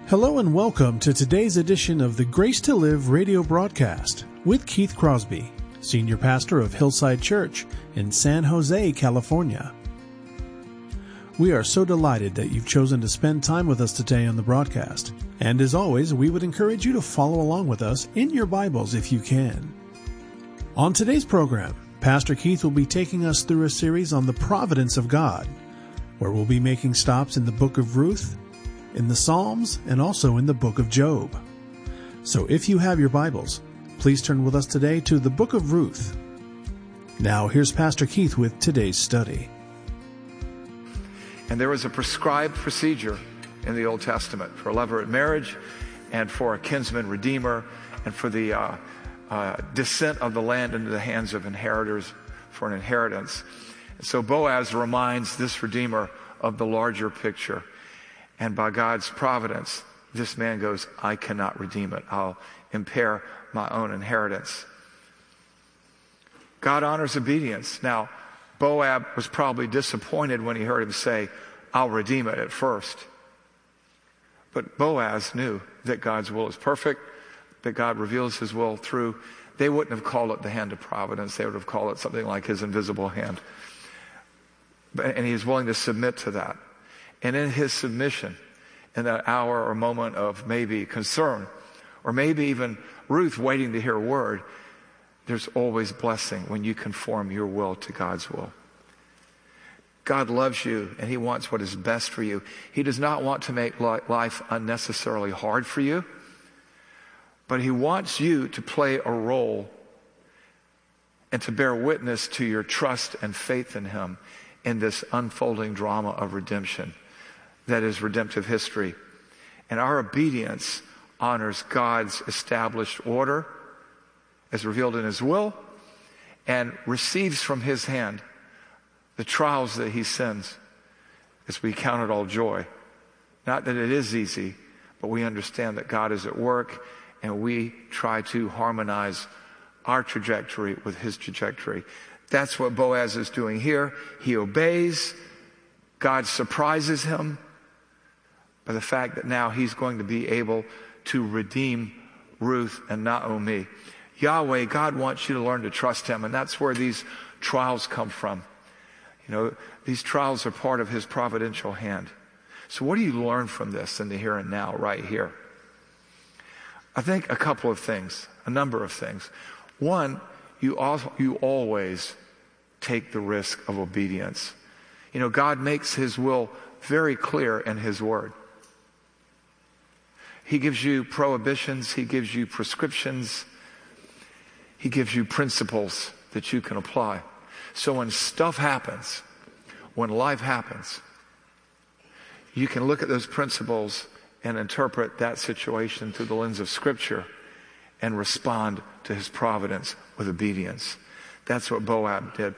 Hello and welcome to today's edition of the Grace to Live radio broadcast with Keith Crosby, Senior Pastor of Hillside Church in San Jose, California. We are so delighted that you've chosen to spend time with us today on the broadcast. And as always, we would encourage you to follow along with us in your Bibles if you can. On today's program, Pastor Keith will be taking us through a series on the providence of God, where we'll be making stops in the book of Ruth, in the Psalms, and also in the book of Job. So if you have your Bibles, please turn with us today to the book of Ruth. Now here's Pastor Keith with today's study. And there was a prescribed procedure in the Old Testament for a levirate marriage and for a kinsman redeemer and for the descent of the land into the hands of inheritors for an inheritance. And so Boaz reminds this redeemer of the larger picture. And by God's providence, this man goes, I cannot redeem it. I'll impair my own inheritance. God honors obedience. Now, Boaz was probably disappointed when he heard him say, I'll redeem it at first. But Boaz knew that God's will is perfect, that God reveals his will through. They wouldn't have called it the hand of providence. They would have called it something like his invisible hand. And he is willing to submit to that. And in his submission, in that hour or moment of maybe concern, or maybe even Ruth waiting to hear a word, there's always blessing when you conform your will to God's will. God loves you and he wants what is best for you. He does not want to make life unnecessarily hard for you, but he wants you to play a role and to bear witness to your trust and faith in him in this unfolding drama of redemption that is redemptive history. And our obedience honors God's established order as revealed in his will and receives from his hand the trials that he sends as we count it all joy. Not that it is easy, but we understand that God is at work and we try to harmonize our trajectory with his trajectory. That's what Boaz is doing here. He obeys. God surprises him by the fact that now he's going to be able to redeem Ruth and Naomi. Yahweh, God wants you to learn to trust him, and that's where these trials come from. You know, these trials are part of his providential hand. So what do you learn from this in the here and now, right here? I think a couple of things, a number of things. One, you always take the risk of obedience. You know, God makes his will very clear in his word. He gives you prohibitions. He gives you prescriptions. He gives you principles that you can apply. So when stuff happens, when life happens, you can look at those principles and interpret that situation through the lens of Scripture and respond to his providence with obedience. That's what Boaz did.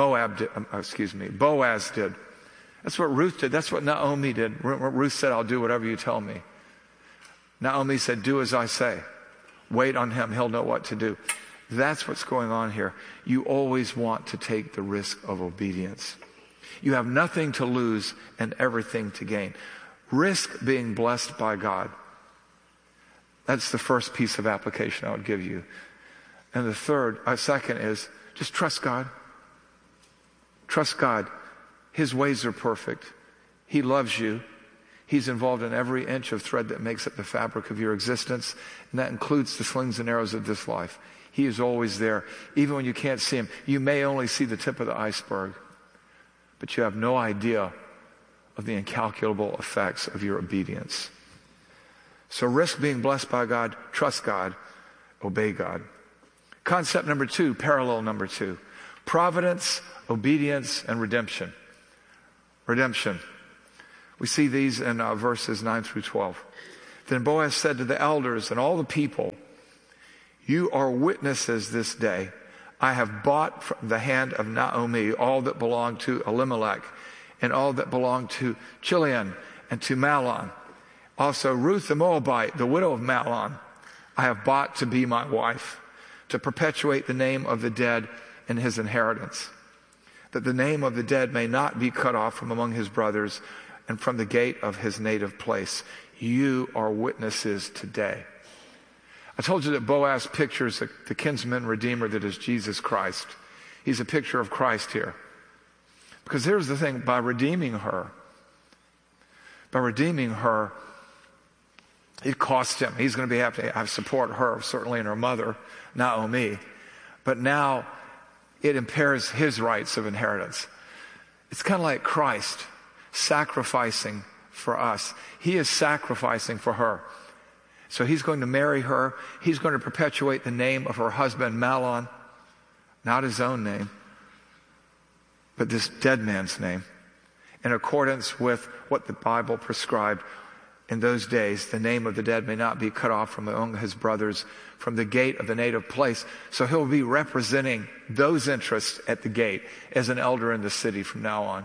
Boaz did. That's what Ruth did. That's what Naomi did. Ruth said, I'll do whatever you tell me. Naomi said, do as I say. Wait on him. He'll know what to do. That's what's going on here. You always want to take the risk of obedience. You have nothing to lose and everything to gain. Risk being blessed by God. That's the first piece of application I would give you. And the second is just trust God. Trust God. His ways are perfect. He loves you. He's involved in every inch of thread that makes up the fabric of your existence, and that includes the slings and arrows of this life. He is always there, even when you can't see him. You may only see the tip of the iceberg, but you have no idea of the incalculable effects of your obedience. So risk being blessed by God, trust God, obey God. Concept number 2, parallel number 2, providence, obedience, and redemption. Redemption. We see these in verses 9 through 12. Then Boaz said to the elders and all the people, you are witnesses this day. I have bought from the hand of Naomi all that belonged to Elimelech and all that belonged to Chilion and to Mahlon. Also Ruth the Moabite, the widow of Mahlon, I have bought to be my wife, to perpetuate the name of the dead in his inheritance, that the name of the dead may not be cut off from among his brothers and from the gate of his native place. you are witnesses today. I told you that Boaz pictures the kinsman redeemer that is Jesus Christ. He's a picture of Christ here. Because here's the thing, by redeeming her, it cost him. He's going to have to support her, certainly, and her mother, Naomi. But now it impairs his rights of inheritance. It's kind of like Christ sacrificing for us. He is sacrificing for her. So he's going to marry her. He's going to perpetuate the name of her husband, Mahlon, not his own name, but this dead man's name, in accordance with what the Bible prescribed. In those days, the name of the dead may not be cut off from among his brothers from the gate of the native place. So he'll be representing those interests at the gate as an elder in the city from now on.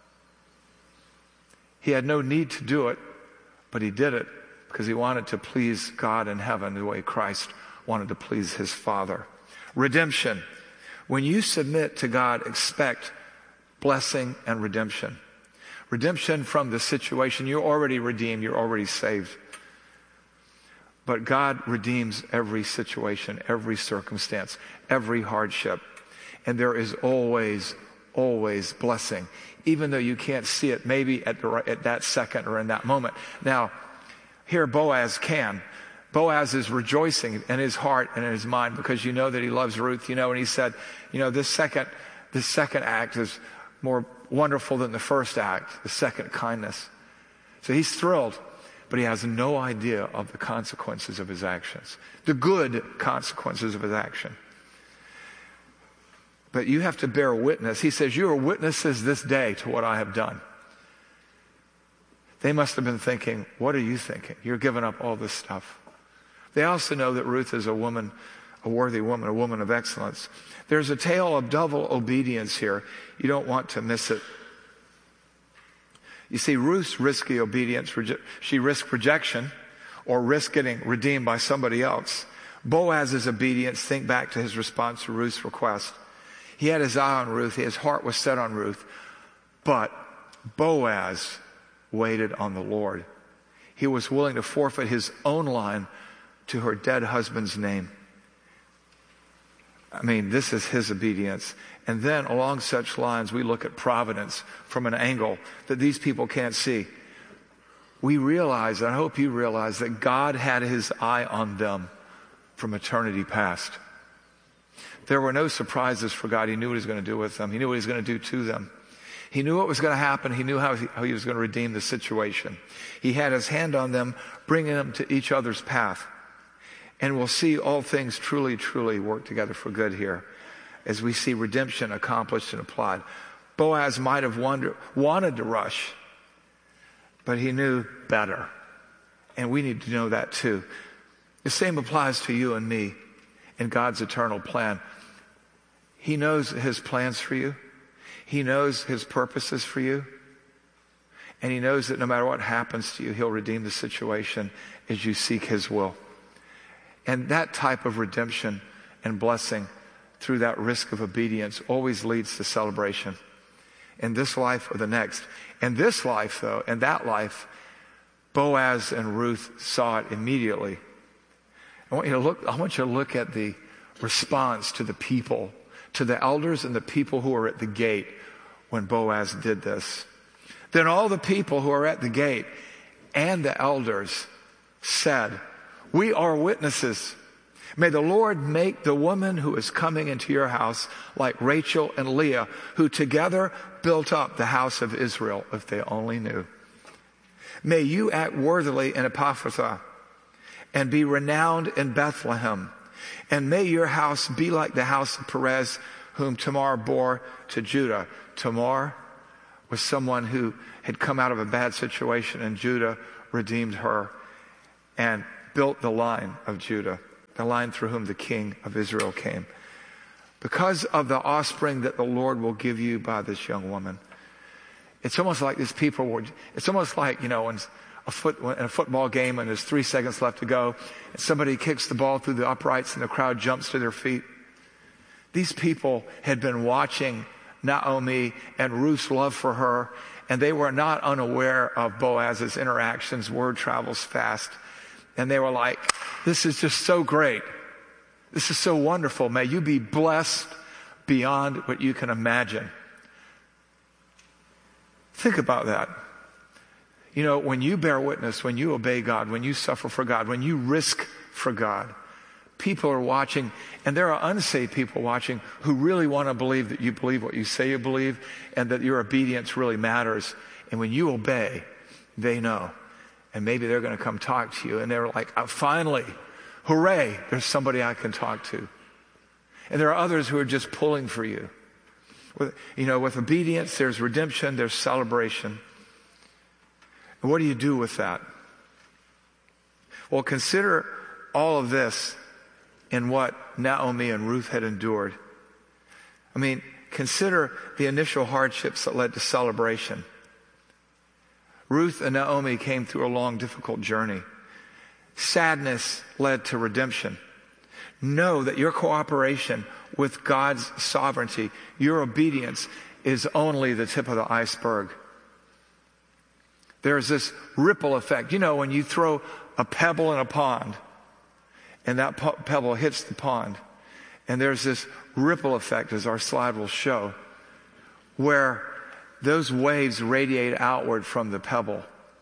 He had no need to do it, but he did it because he wanted to please God in heaven the way Christ wanted to please his Father. Redemption. When you submit to God, expect blessing and redemption. Redemption from the situation. You're already redeemed. You're already saved. But God redeems every situation, every circumstance, every hardship. And there is always, always blessing. Even though you can't see it maybe at that second or in that moment. Now, here Boaz can. Boaz is rejoicing in his heart and in his mind because you know that he loves Ruth. And he said, this second act is more wonderful than the first act, the second kindness. So he's thrilled, but he has no idea of the consequences of his actions, the good consequences of his action. But you have to bear witness. He says, you are witnesses this day to what I have done. They must have been thinking, what are you thinking? You're giving up all this stuff. They also know that Ruth is a woman, a worthy woman, a woman of excellence. There's a tale of double obedience here. You don't want to miss it. You see, Ruth's risky obedience, she risked rejection or risked getting redeemed by somebody else. Boaz's obedience, think back to his response to Ruth's request. He had his eye on Ruth. His heart was set on Ruth. But Boaz waited on the Lord. He was willing to forfeit his own line to her dead husband's name. This is his obedience. And then along such lines, we look at providence from an angle that these people can't see. We realize, and I hope you realize, that God had his eye on them from eternity past. There were no surprises for God. He knew what he was going to do with them. He knew what he was going to do to them. He knew what was going to happen. He knew how he was going to redeem the situation. He had his hand on them, bringing them to each other's path. And we'll see all things truly, truly work together for good here as we see redemption accomplished and applied. Boaz might have wanted to rush, but he knew better. And we need to know that too. The same applies to you and me in God's eternal plan. He knows his plans for you. He knows his purposes for you. And he knows that no matter what happens to you, he'll redeem the situation as you seek his will. And that type of redemption and blessing through that risk of obedience always leads to celebration in this life or the next. In this life, though, in that life, Boaz and Ruth saw it immediately. I want you to look at the response to the people, to the elders and the people who were at the gate when Boaz did this. Then all the people who are at the gate and the elders said, we are witnesses. May the Lord make the woman who is coming into your house like Rachel and Leah, who together built up the house of Israel, if they only knew. May you act worthily in Ephrathah and be renowned in Bethlehem. And may your house be like the house of Perez, whom Tamar bore to Judah. Tamar was someone who had come out of a bad situation, and Judah redeemed her and built the line of Judah, the line through whom the king of Israel came. Because of the offspring that the Lord will give you by this young woman. It's almost like these people were, it's almost like, in a football game and there's 3 seconds left to go, and somebody kicks the ball through the uprights and the crowd jumps to their feet. These people had been watching Naomi and Ruth's love for her And they were not unaware of Boaz's interactions. Word travels fast. And they were like, this is just so great. This is so wonderful. May you be blessed beyond what you can imagine. Think about that. You know, when you bear witness, when you obey God, when you suffer for God, when you risk for God, people are watching, and there are unsaved people watching who really want to believe that you believe what you say you believe and that your obedience really matters. And when you obey, they know. And maybe they're going to come talk to you, and they're like, finally, hooray, there's somebody I can talk to. And there are others who are just pulling for you. With obedience, there's redemption, there's celebration. And what do you do with that? Well, consider all of this in what Naomi and Ruth had endured. I mean, consider the initial hardships that led to celebration. Ruth and Naomi came through a long, difficult journey. Sadness led to redemption. Know that your cooperation with God's sovereignty, your obedience, is only the tip of the iceberg. There's this ripple effect. You know, when you throw a pebble in a pond, and that pebble hits the pond, and there's this ripple effect, as our slide will show, where those waves radiate outward from the pebble.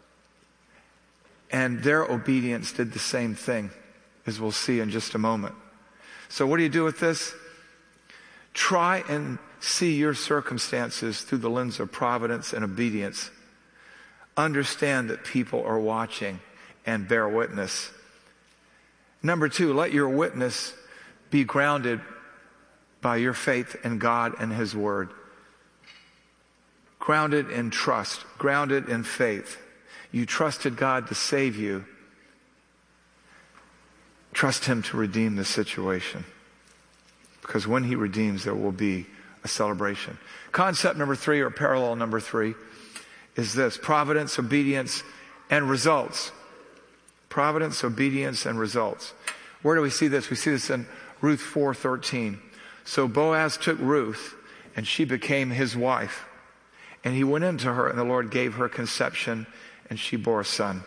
And their obedience did the same thing, as we'll see in just a moment. So what do you do with this? Try and see your circumstances through the lens of providence and obedience. Understand that people are watching and bear witness. Number 2, let your witness be grounded by your faith in God and His Word. Grounded in trust, grounded in faith. You trusted God to save you. Trust Him to redeem the situation. Because when He redeems, there will be a celebration. Concept number 3, or parallel number 3, is this: providence, obedience, and results. Providence, obedience, and results. Where do we see this? We see this in Ruth 4:13. So Boaz took Ruth, and she became his wife. And he went into her, and the Lord gave her conception, and she bore a son.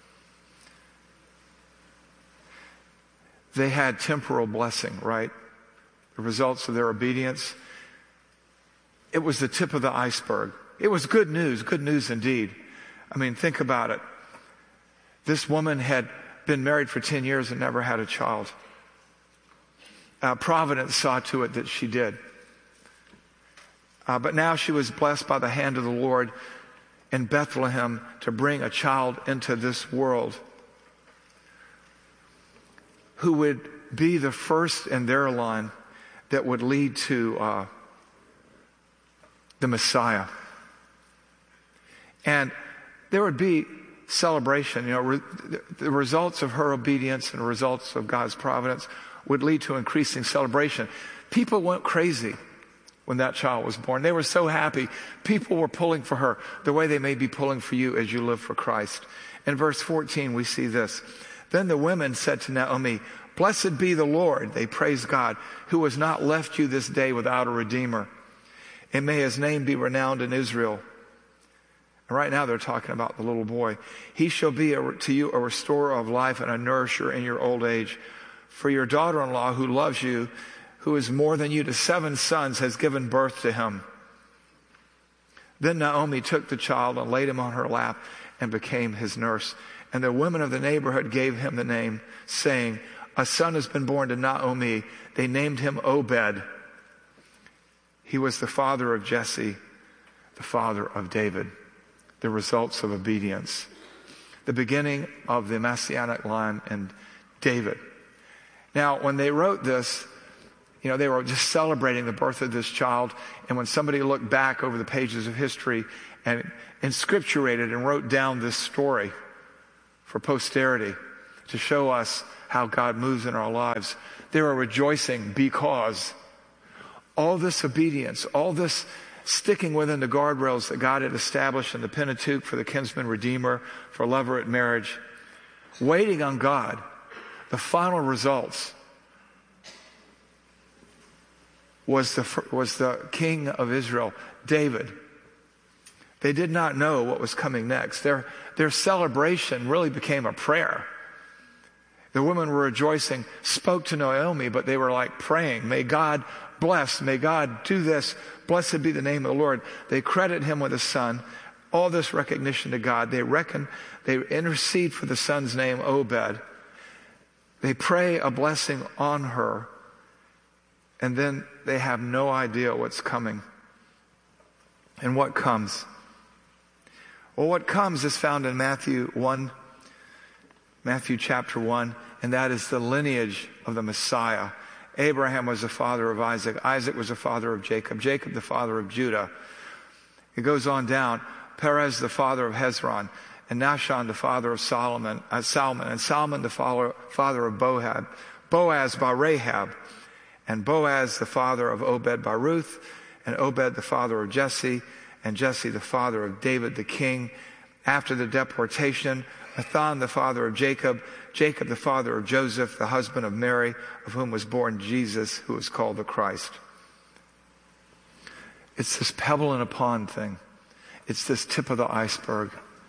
They had temporal blessing, right? The results of their obedience. It was the tip of the iceberg. It was good news indeed. I mean, think about it. This woman had been married for 10 years and never had a child. Providence saw to it that she did. But now she was blessed by the hand of the Lord in Bethlehem to bring a child into this world who would be the first in their line that would lead to the Messiah. And there would be celebration. The results of her obedience and the results of God's providence would lead to increasing celebration. People went crazy when that child was born. They were so happy. People were pulling for her the way they may be pulling for you as you live for Christ. In verse 14, we see this. Then the women said to Naomi, "Blessed be the Lord," they praised God, "who has not left you this day without a redeemer. And may His name be renowned in Israel." And right now they're talking about the little boy. "He shall be to you a restorer of life and a nourisher in your old age. For your daughter-in-law who loves you, who is more than you to 7 sons, has given birth to him." Then Naomi took the child and laid him on her lap and became his nurse. And the women of the neighborhood gave him the name, saying, "A son has been born to Naomi." They named him Obed. He was the father of Jesse, the father of David. The results of obedience. The beginning of the Messianic line in David. Now, when they wrote this, they were just celebrating the birth of this child. And when somebody looked back over the pages of history and inscripturated and wrote down this story for posterity to show us how God moves in our lives, they were rejoicing because all this obedience, all this sticking within the guardrails that God had established in the Pentateuch for the kinsman redeemer, for levirate marriage, waiting on God, the final results was the king of Israel, David They did not know what was coming next. Their celebration really became a prayer. The women were rejoicing, spoke to Naomi, but they were like praying, may God bless, may God do this, blessed be the name of the Lord. They credit him with a son, all this recognition to God. They intercede for the son's name, Obed. They pray a blessing on her, and then they have no idea what's coming. And what comes? Well, what comes is found in Matthew chapter 1, and that is the lineage of the Messiah. Abraham was the father of Isaac. Isaac was the father of Jacob. Jacob the father of Judah. It goes on down. Perez the father of Hezron, and Nahshon the father of Salmon, and Salmon the father of Boaz by Rahab, and Boaz the father of Obed by Ruth, and Obed the father of Jesse, and Jesse the father of David the king. After the deportation, Nathan the father of Jacob, Jacob the father of Joseph, the husband of Mary, of whom was born Jesus, who is called the Christ. It's this pebble in a pond thing. It's this tip of the iceberg.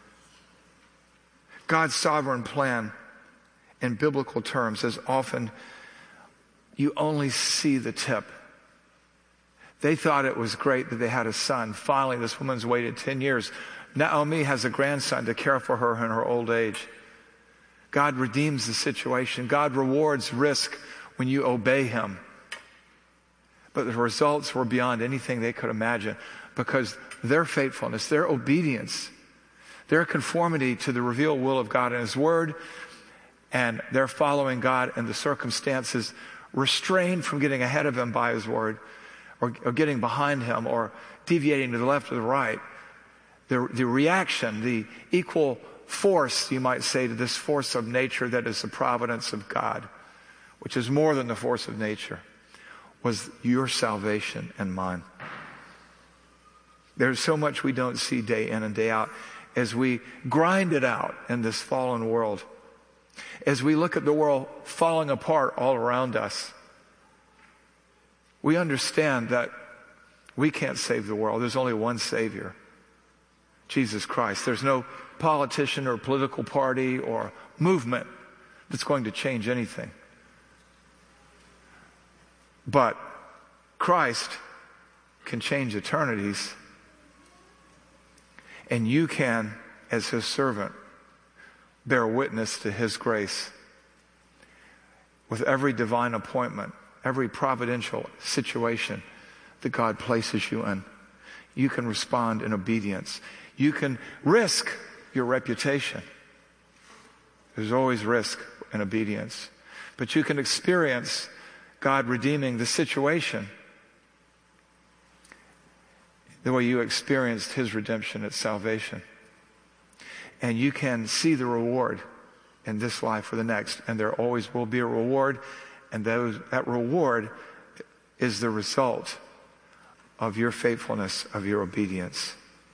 God's sovereign plan in biblical terms is often you only see the tip. They thought it was great that they had a son. Finally, this woman's waited 10 years. Naomi has a grandson to care for her in her old age. God redeems the situation. God rewards risk when you obey him. But the results were beyond anything they could imagine, because their faithfulness, their obedience, their conformity to the revealed will of God and his word, and their following God and the circumstances, restrained from getting ahead of him by his word, or getting behind him, or deviating to the left or the right. The reaction, the equal force, you might say, to this force of nature that is the providence of God, which is more than the force of nature, was your salvation and mine. There's so much we don't see day in and day out as we grind it out in this fallen world. As we look at the world falling apart all around us, we understand that we can't save the world. There's only one Savior, Jesus Christ. There's no politician or political party or movement that's going to change anything. But Christ can change eternities, and you can, as his servant, bear witness to his grace with every divine appointment, every providential situation that God places you in. You can respond in obedience. You can risk your reputation. There's always risk in obedience. But you can experience God redeeming the situation the way you experienced his redemption at salvation. And you can see the reward in this life or the next. And there always will be a reward. And that reward is the result of your faithfulness, of your obedience.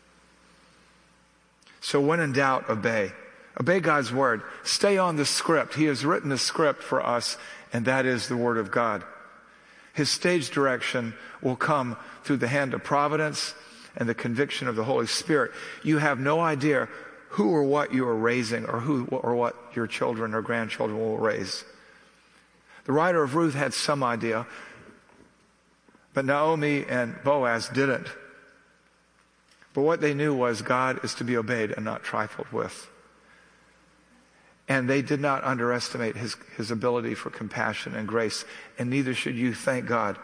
So when in doubt, obey. Obey God's word. Stay on the script. He has written a script for us, and that is the word of God. His stage direction will come through the hand of providence and the conviction of the Holy Spirit. You have no idea who or what you are raising, or who or what your children or grandchildren will raise. The writer of Ruth had some idea, but Naomi and Boaz didn't. But what they knew was God is to be obeyed and not trifled with. And they did not underestimate his ability for compassion and grace, and neither should you, thank God.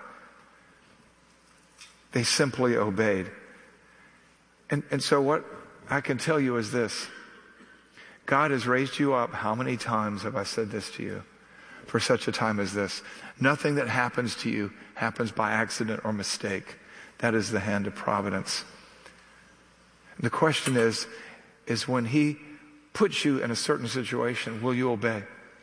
They simply obeyed. And so what I can tell you is this. God has raised you up. How many times have I said this to you? For such a time as this. Nothing that happens to you happens by accident or mistake. That is the hand of providence. The question is when he puts you in a certain situation, will you obey?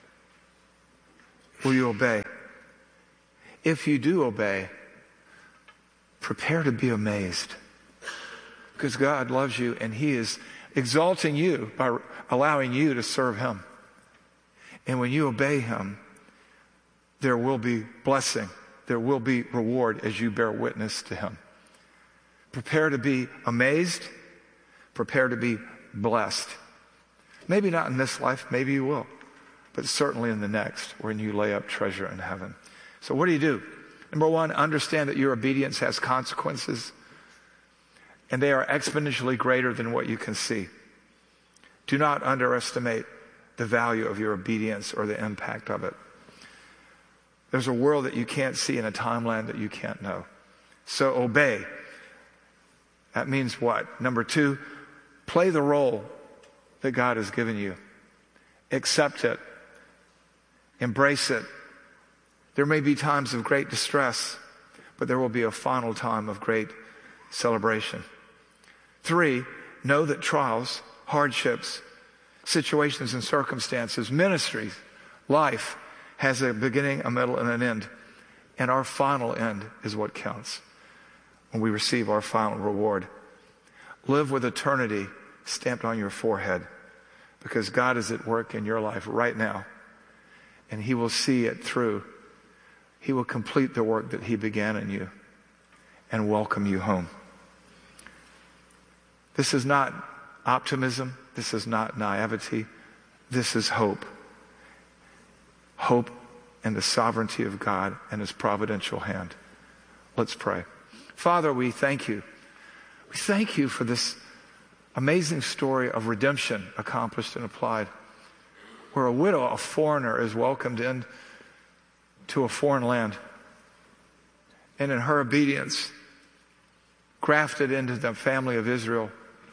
Will you obey? If you do obey, prepare to be amazed. Because God loves you, and he is exalting you by allowing you to serve him. And when you obey him, there will be blessing. There will be reward as you bear witness to him. Prepare to be amazed. Prepare to be blessed. Maybe not in this life, maybe you will, but certainly in the next, when you lay up treasure in heaven. So what do? Number one, understand that your obedience has consequences, and they are exponentially greater than what you can see. Do not underestimate the value of your obedience or the impact of it. There's a world that you can't see and a timeline that you can't know. So obey. That means what? Number two, play the role that God has given you. Accept it. Embrace it. There may be times of great distress, but there will be a final time of great celebration. 3, know that trials, hardships, situations and circumstances, ministries, life has a beginning, a middle, and an end. And our final end is what counts when we receive our final reward. Live with eternity stamped on your forehead, because God is at work in your life right now, and He will see it through. He will complete the work that He began in you and welcome you home. This is not optimism. This is not naivety. This is hope. Hope in the sovereignty of God and His providential hand. Let's pray. Father, we thank you. We thank you for this amazing story of redemption accomplished and applied, where a widow, a foreigner, is welcomed in to a foreign land, and in her obedience, grafted into the family of Israel,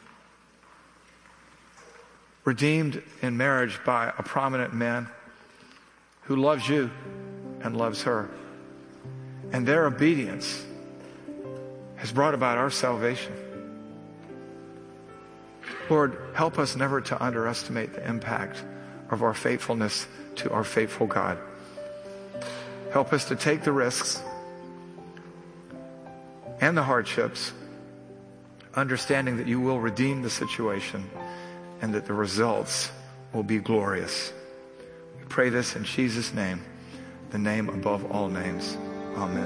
redeemed in marriage by a prominent man who loves you and loves her. And their obedience has brought about our salvation. Lord, help us never to underestimate the impact of our faithfulness to our faithful God. Help us to take the risks and the hardships, understanding that you will redeem the situation and that the results will be glorious. We pray this in Jesus' name, the name above all names. Amen.